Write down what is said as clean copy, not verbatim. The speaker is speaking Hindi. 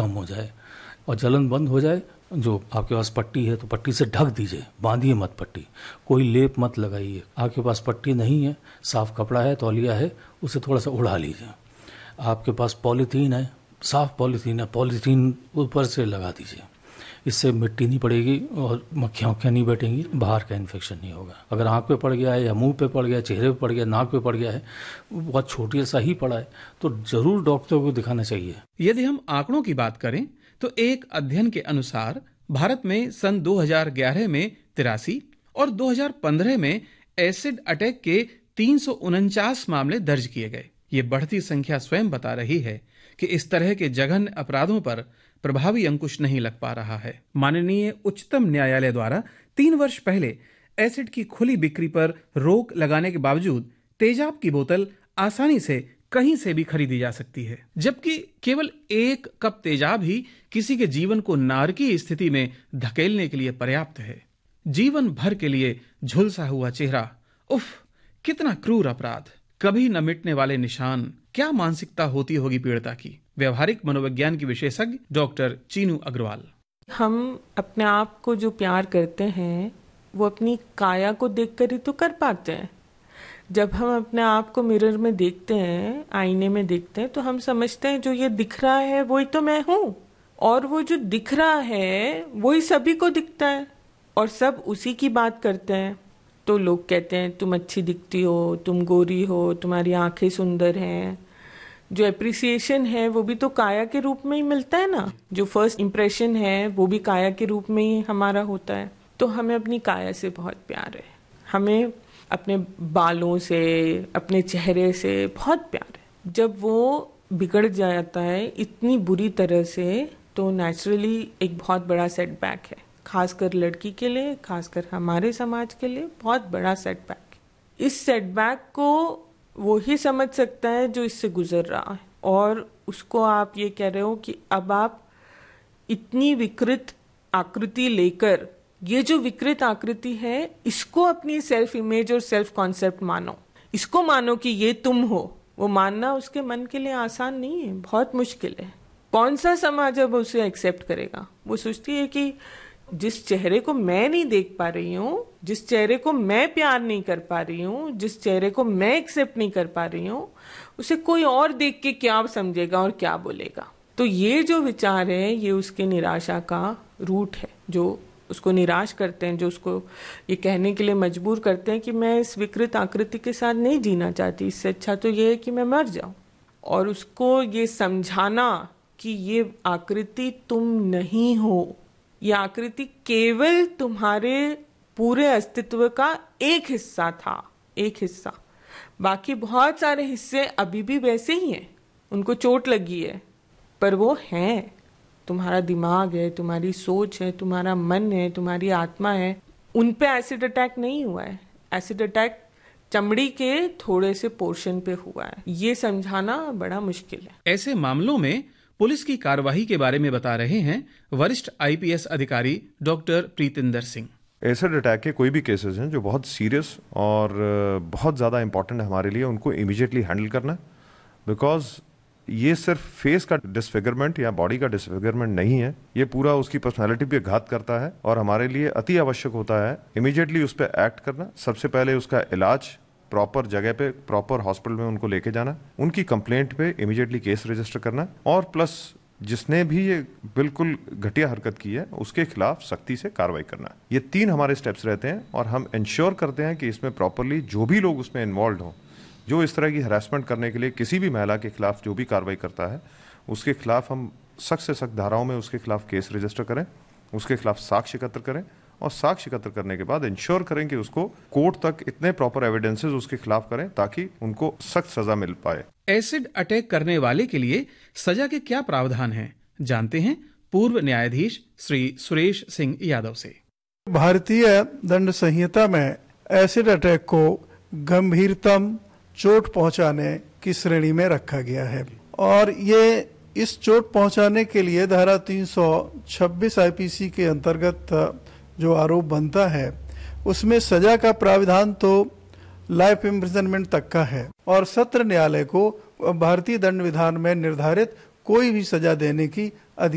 कम हो जाए और जलन बंद हो जाए, जो आपके पास पट्टी है तो पट्टी से ढक दीजिए, बांधिए मत पट्टी, कोई लेप मत लगाइए। आपके पास पट्टी नहीं है, साफ कपड़ा है, तौलिया है, उसे थोड़ा सा उड़ा लीजिए। आपके पास पॉलीथीन है, साफ पॉलीथीन है, पॉलीथीन ऊपर से लगा दीजिए। इससे मिट्टी नहीं पड़ेगी और मक्खियाँ नहीं बैठेंगी, बाहर का इन्फेक्शन नहीं होगा। अगर आँख पे पड़ गया है या मुंह पे पड़ गया, चेहरे पे पड़ गया, नाक पे पड़ गया है, बहुत छोटी सा ही पड़ा है, तो जरूर डॉक्टर को दिखाना चाहिए। यदि हम आंकड़ों की बात करें तो एक अध्ययन के अनुसार भारत में सन 2011 में 83 और 2015 में एसिड अटैक के 349 मामले दर्ज किए गए। ये बढ़ती संख्या स्वयं बता रही है कि इस तरह के जघन्य अपराधों पर प्रभावी अंकुश नहीं लग पा रहा है। माननीय उच्चतम न्यायालय द्वारा 3 वर्ष पहले एसिड की खुली बिक्री पर रोक लगाने के बावजूद तेजाब की बोतल आसानी से कहीं से भी खरीदी जा सकती है, जबकि केवल 1 कप तेजाब ही किसी के जीवन को नारकीय स्थिति में धकेलने के लिए पर्याप्त है। जीवन भर के लिए झुलसा हुआ चेहरा, उफ, कितना क्रूर अपराध, कभी न मिटने वाले निशान। क्या मानसिकता होती होगी पीड़िता की। व्यवहारिक मनोविज्ञान की विशेषज्ञ डॉक्टर चीनू अग्रवाल। हम अपने आप को जो प्यार करते हैं वो अपनी काया को देखकर ही तो कर पाते हैं। जब हम अपने आप को मिरर में देखते हैं, आईने में देखते हैं, तो हम समझते हैं जो ये दिख रहा है वही तो मैं हूँ, और वो जो दिख रहा है वही सभी को दिखता है और सब उसी की बात करते हैं। तो लोग कहते हैं तुम अच्छी दिखती हो, तुम गोरी हो, तुम्हारी आंखें सुंदर हैं। जो एप्रिसिएशन है वो भी तो काया के रूप में ही मिलता है ना। जो फर्स्ट इम्प्रेशन है वो भी काया के रूप में ही हमारा होता है। तो हमें अपनी काया से बहुत प्यार है, हमें अपने बालों से, अपने चेहरे से बहुत प्यार है। जब वो बिगड़ जाता है इतनी बुरी तरह से तो नेचुरली एक बहुत बड़ा सेटबैक है, खासकर लड़की के लिए, खासकर हमारे समाज के लिए बहुत बड़ा सेटबैक। इस सेटबैक को वो ही समझ सकता है जो इससे गुजर रहा है, और उसको आप ये कह रहे हो कि अब आप इतनी विकृत आकृति लेकर, ये जो विकृत आकृति है इसको अपनी सेल्फ इमेज और सेल्फ कॉन्सेप्ट मानो, इसको मानो कि ये तुम हो। वो मानना उसके मन के लिए आसान नहीं है, बहुत मुश्किल है। कौन सा समाज अब उसे एक्सेप्ट करेगा। वो सोचती है कि जिस चेहरे को मैं नहीं देख पा रही हूँ, जिस चेहरे को मैं प्यार नहीं कर पा रही हूँ, जिस चेहरे को मैं एक्सेप्ट नहीं कर पा रही हूँ, उसे कोई और देख के क्या समझेगा और क्या बोलेगा। तो ये जो विचार है ये उसके निराशा का रूट है, जो उसको निराश करते हैं, जो उसको ये कहने के लिए मजबूर करते हैं कि मैं इस विकृत आकृति के साथ नहीं जीना चाहती, इससे अच्छा तो ये है कि मैं मर जाऊं। और उसको ये समझाना कि ये आकृति तुम नहीं हो, ये आकृति केवल तुम्हारे पूरे अस्तित्व का एक हिस्सा था, एक हिस्सा, बाकी बहुत सारे हिस्से अभी भी वैसे ही हैं, उनको चोट लगी है पर वो हैं। तुम्हारा दिमाग है, तुम्हारी सोच है, तुम्हारा मन है, तुम्हारी आत्मा है, उन पे एसिड अटैक नहीं हुआ है। एसिड अटैक चमड़ी के थोड़े से पोर्शन पे हुआ है। ये समझाना बड़ा मुश्किल है। ऐसे मामलों में पुलिस की कार्यवाही के बारे में बता रहे हैं वरिष्ठ आईपीएस अधिकारी doctor Preetinder Singh. Acid attack के कोई भी केसेस हैं जो बहुत सीरियस और बहुत ज़्यादा इंपॉर्टेंट है हमारे लिए, उनको इमीडिएटली हैंडल करना, बिकॉज ये सिर्फ फेस का डिसफिगरमेंट या बॉडी का डिसफिगरमेंट नहीं है, ये पूरा उसकी पर्सनालिटी पे घात करता है और हमारे लिए अति आवश्यक होता है इमीडिएटली उस पर एक्ट करना। सबसे पहले उसका इलाज प्रॉपर जगह पे, प्रॉपर हॉस्पिटल में उनको लेके जाना, उनकी कंप्लेंट पे इमीडिएटली केस रजिस्टर करना, और प्लस जिसने भी ये बिल्कुल घटिया हरकत की है उसके खिलाफ सख्ती से कार्रवाई करना। ये 3 हमारे स्टेप्स रहते हैं और हम इंश्योर करते हैं कि इसमें प्रॉपरली जो भी लोग उसमें इन्वॉल्व हों, जो इस तरह की हरासमेंट करने के लिए किसी भी महिला के खिलाफ जो भी कार्रवाई करता है उसके खिलाफ हम सख्त से सख्त धाराओं में उसके खिलाफ केस रजिस्टर करें, उसके खिलाफ साक्ष्य एकत्र करें, और साक्ष्य एकत्र करने के बाद इंश्योर करें कि उसको कोर्ट तक इतने प्रॉपर एविडेंसेस उसके खिलाफ करें ताकि उनको सख्त सजा मिल पाए। एसिड अटैक करने वाले के लिए सजा के क्या प्रावधान हैं, जानते हैं पूर्व न्यायाधीश श्री सुरेश सिंह यादव से। भारतीय दंड संहिता में एसिड अटैक को गंभीरतम चोट पहुंचाने की श्रेणी में रखा गया है, और ये इस चोट पहुंचाने के लिए धारा 326 आईपीसी के अंतर्गत जो आरोप बनता है उसमें सजा का प्राविधान तो लाइफ इम्प्रिजनमेंट तक का है, और सत्र न्यायालय को भारतीय दंड विधान में निर्धारित कोई भी सजा देने की